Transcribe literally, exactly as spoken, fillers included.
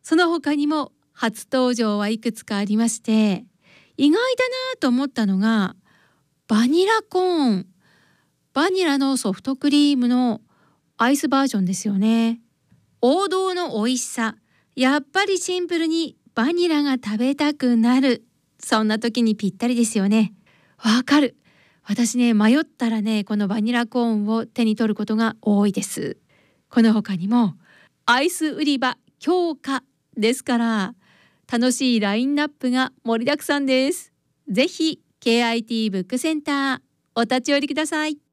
その他にも初登場はいくつかありまして、意外だなと思ったのがバニラコーン。バニラのソフトクリームのアイスバージョンですよね。王道の美味しさ、やっぱりシンプルにバニラが食べたくなる。そんな時にぴったりですよね。わかる。私ね、迷ったらね、このバニラコーンを手に取ることが多いです。この他にもアイス売り場強化ですから、楽しいラインナップが盛りだくさんです。ぜひ ケーアイティー ブックセンターお立ち寄りください。